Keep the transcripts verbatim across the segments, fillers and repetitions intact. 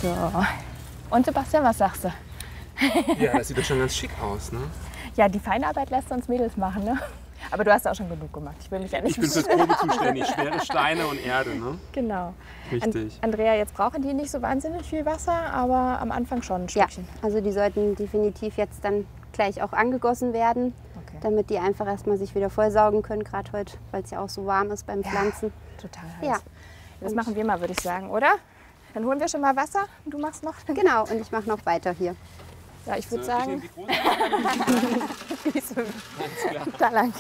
So. Und Sebastian, was sagst du? Ja, das sieht doch schon ganz schick aus, ne? Ja, die Feinarbeit lässt uns Mädels machen, ne? Aber du hast auch schon genug gemacht. Ich will mich ja nicht. Ich bin fürs Probe zuständig. Schwere Steine und Erde, ne? Genau. Richtig. An Andrea, jetzt brauchen die nicht so wahnsinnig viel Wasser, aber am Anfang schon ein Stückchen. Ja, also die sollten definitiv jetzt dann gleich auch angegossen werden, Okay. damit die einfach erstmal sich wieder vollsaugen können, gerade heute, weil es ja auch so warm ist beim Pflanzen. Total heiß. Ja. Das machen wir mal, würde ich sagen, oder? Dann holen wir schon mal Wasser und du machst noch. Genau, und ich mache noch weiter hier. Ja, ich würde So, ich sagen, nehme die große. da lang.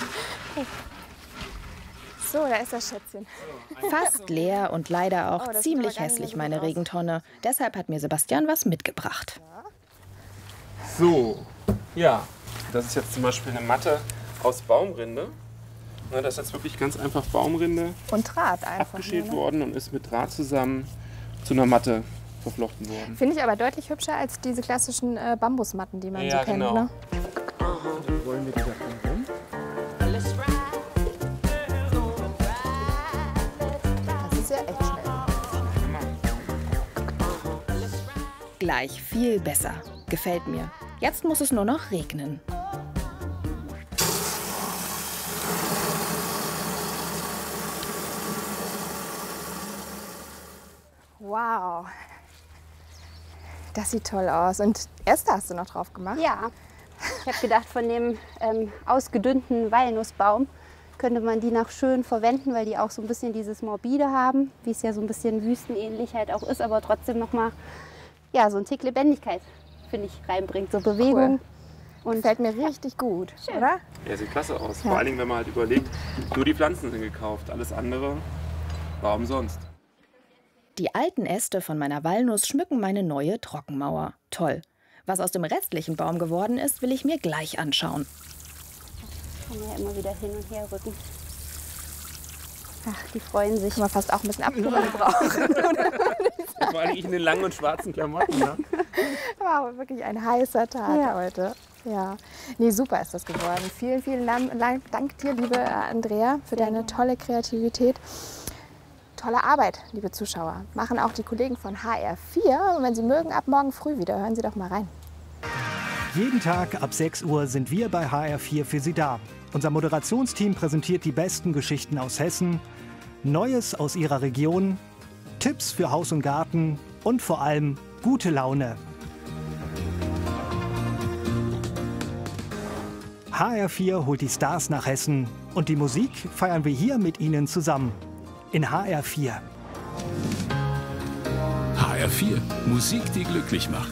So, da ist das Schätzchen. Fast leer und leider auch Oh, das sieht ziemlich aber gar nicht hässlich, mehr so meine gut aus. Regentonne. Deshalb hat mir Sebastian was mitgebracht. So, ja. Das ist jetzt zum Beispiel eine Matte aus Baumrinde. Ne, das ist jetzt wirklich ganz einfach Baumrinde Und Draht einfach. abgeschält nur, ne? worden und ist mit Draht zusammen zu einer Matte verflochten worden. Finde ich aber deutlich hübscher als diese klassischen äh, Bambusmatten, die man Ja, so kennt. genau. Ne? Dann rollen wir die da drin rum. Das ist ja echt schnell. Gleich viel besser. Gefällt mir. Jetzt muss es nur noch regnen. Wow. Das sieht toll aus. Und Äste hast du noch drauf gemacht? Ja, ich habe gedacht, von dem ähm, ausgedünnten Walnussbaum könnte man die noch schön verwenden, weil die auch so ein bisschen dieses Morbide haben, wie es ja so ein bisschen wüstenähnlich halt auch ist, aber trotzdem noch mal ja, so ein Tick Lebendigkeit, finde ich, reinbringt, so Bewegung. Und Gefällt mir richtig gut, Schön. oder? Ja, sieht klasse aus. Vor allen Dingen, wenn man halt überlegt, nur die Pflanzen sind gekauft. Alles andere war umsonst. Die alten Äste von meiner Walnuss schmücken meine neue Trockenmauer. Toll. Was aus dem restlichen Baum geworden ist, will ich mir gleich anschauen. kann man ja immer wieder hin und her rücken. Ach, die freuen sich. Kann man fast auch ein bisschen Abkühlung gebrauchen. Vor allem ich in den langen und schwarzen Klamotten. Ne? Wow, wirklich ein heißer Tag Ja. heute. Ja, nee, super ist das geworden. Vielen, vielen Dank dir, liebe Andrea, für deine tolle Kreativität. Tolle Arbeit, liebe Zuschauer. Machen auch die Kollegen von H R vier. Und wenn Sie mögen, ab morgen früh wieder. Hören Sie doch mal rein. Jeden Tag ab sechs Uhr sind wir bei H R vier für Sie da. Unser Moderationsteam präsentiert die besten Geschichten aus Hessen, Neues aus Ihrer Region, Tipps für Haus und Garten und vor allem gute Laune. H R vier holt die Stars nach Hessen und die Musik feiern wir hier mit Ihnen zusammen. In H R vier. H R vier. Musik, die glücklich macht.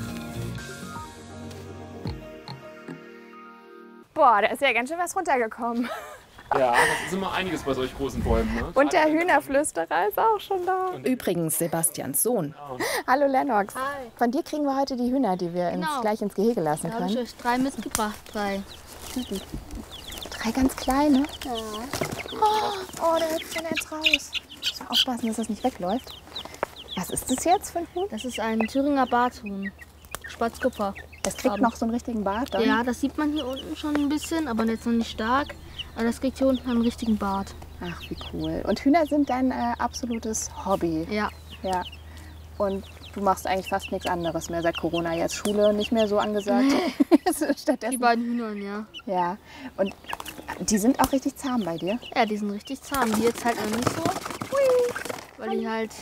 Boah, da ist ja ganz schön was runtergekommen. Ja, das ist immer einiges bei solch großen Bäumen. Ne? Und der Hühnerflüsterer ist auch schon da. Übrigens Sebastians Sohn. Hallo Lennox. Hi. Von dir kriegen wir heute die Hühner, die wir ins, Genau. gleich ins Gehege lassen Da habe ich können. euch drei mitgebracht, drei Tüten. Drei ganz kleine. Ja. Oh, oh, der hüpft dann jetzt raus. Muss man aufpassen, dass das nicht wegläuft. Was ist das jetzt für ein Huhn? Das ist ein Thüringer Barthuhn. Schwarzkupfer. Das kriegt noch so einen richtigen Bart dann? Ja, das sieht man hier unten schon ein bisschen, aber jetzt noch nicht stark. Aber das kriegt hier unten einen richtigen Bart. Ach, wie cool. Und Hühner sind dein äh, absolutes Hobby. Ja. Ja. Und du machst eigentlich fast nichts anderes mehr seit Corona. Jetzt Schule nicht mehr so angesagt. Die Stattdessen. beiden Hühnern, ja. Ja. Und die sind auch richtig zahm bei dir. Ja, die sind richtig zahm. Die jetzt halt noch nicht so. Weil die halt.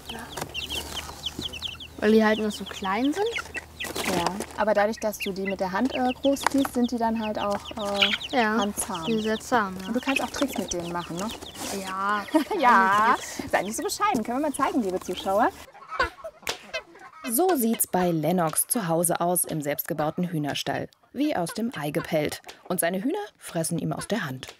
Weil die halt noch so klein sind. Ja. Aber dadurch, dass du die mit der Hand äh, groß ziehst, sind die dann halt auch äh, Ja. handzahm. Die sind sehr zahm, Und du kannst auch Tricks mit denen machen, ne? ja. Ja. Ja. Sei nicht so bescheiden. Können wir mal zeigen, liebe Zuschauer. So sieht's bei Lennox zu Hause aus im selbstgebauten Hühnerstall. Wie aus dem Ei gepellt. Und seine Hühner fressen ihm aus der Hand.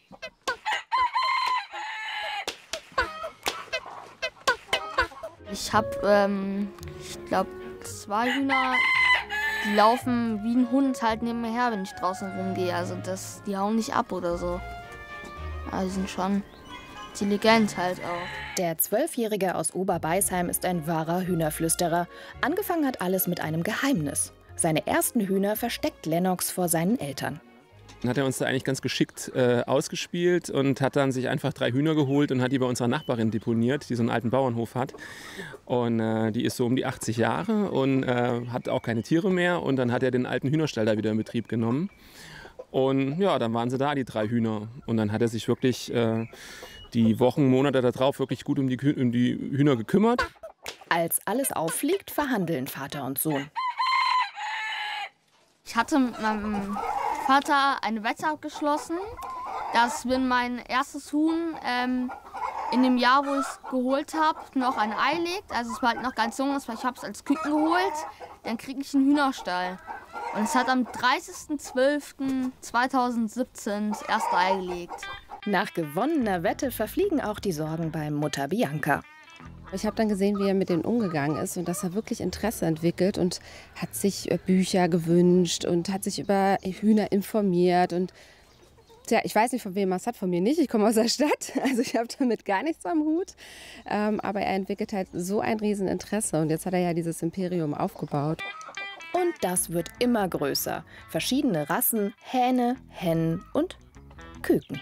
Ich habe, ähm, ich glaube, zwei Hühner, die laufen wie ein Hund halt neben mir her, wenn ich draußen rumgehe. Also das, die hauen nicht ab oder so. Also die sind schon intelligent halt auch. Der Zwölfjährige aus Oberbeisheim ist ein wahrer Hühnerflüsterer. Angefangen hat alles mit einem Geheimnis. Seine ersten Hühner versteckt Lennox vor seinen Eltern. Dann hat er uns da eigentlich ganz geschickt äh, ausgespielt und hat dann sich einfach drei Hühner geholt und hat die bei unserer Nachbarin deponiert, die so einen alten Bauernhof hat. Und äh, die ist so um die achtzig Jahre und äh, hat auch keine Tiere mehr. Und dann hat er den alten Hühnerstall da wieder in Betrieb genommen. Und ja, dann waren sie da, die drei Hühner. Und dann hat er sich wirklich äh, die Wochen, Monate darauf wirklich gut um die, um die Hühner gekümmert. Als alles auffliegt, verhandeln Vater und Sohn. Ich hatte mit meinem Vater eine Wette abgeschlossen, dass wenn mein erstes Huhn ähm, in dem Jahr, wo ich es geholt habe, noch ein Ei legt, also es war halt noch ganz jung, weil ich habe es als Küken geholt, dann kriege ich einen Hühnerstall. Und es hat am dreißigsten zwölften zweitausendsiebzehn das erste Ei gelegt. Nach gewonnener Wette verfliegen auch die Sorgen bei Mutter Bianca. Ich habe dann gesehen, wie er mit denen umgegangen ist und dass er wirklich Interesse entwickelt und hat sich Bücher gewünscht und hat sich über Hühner informiert. Und tja, ich weiß nicht, von wem er es hat, von mir nicht. Ich komme aus der Stadt, also ich habe damit gar nichts am Hut. Ähm, aber er entwickelt halt so ein Rieseninteresse und jetzt hat er ja dieses Imperium aufgebaut. Und das wird immer größer. Verschiedene Rassen, Hähne, Hennen und Küken.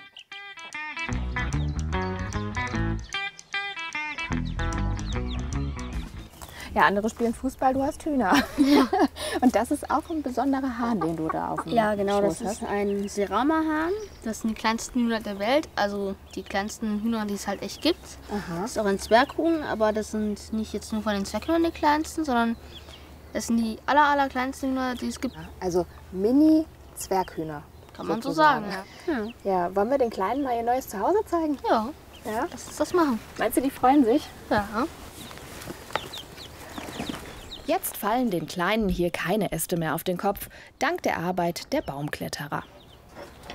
Ja, andere spielen Fußball, du hast Hühner. Ja. Und das ist auch ein besonderer Hahn, den du da auf dem Ja, genau, das Schoß hast. ist ein Serama-Hahn. Das sind die kleinsten Hühner der Welt, also die kleinsten Hühner, die es halt echt gibt. Aha. Das ist auch ein Zwerghuhn, aber das sind nicht jetzt nur von den Zwerghühnern die kleinsten, sondern das sind die aller, aller kleinsten Hühner, die es gibt. Also Mini-Zwerghühner. Kann man so sozusagen. sagen, ja. Ja. Ja, wollen wir den Kleinen mal ihr neues Zuhause zeigen? Ja, Ja. lass uns das machen. Meinst du, die freuen sich? Ja. Jetzt fallen den Kleinen hier keine Äste mehr auf den Kopf, dank der Arbeit der Baumkletterer.